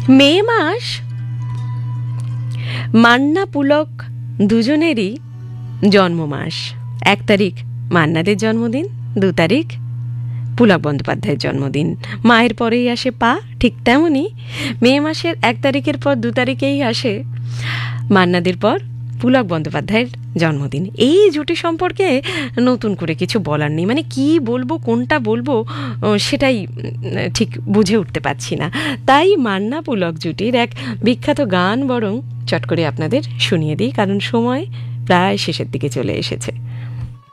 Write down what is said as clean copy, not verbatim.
মে মাস মান্না পুলক দুজনেরই জন্ম মাস। 1 তারিখ মান্নাদের জন্মদিন, 2 তারিখ পুলক বন্দ্যোপাধ্যায়ের জন্মদিন। মায়ের পরেই আসে পা, ঠিক তেমনই মে মাসের 1 তারিখের পর 2 তারিখেই আসে মান্নাদের পর পুলক বন্দ্যোপাধ্যায়ের জন্মদিন। এই জুটি সম্পর্কে নতুন করে কিছু বলার নেই, মানে কি বলবো, কোনটা বলবো সেটাই ঠিক বুঝে উঠতে পারছি না। তাই মান্না পুলক জুটির এক বিখ্যাত গান বরং চট করে আপনাদের শুনিয়ে দিই, কারণ সময় প্রায় শেষের দিকে চলে এসেছে।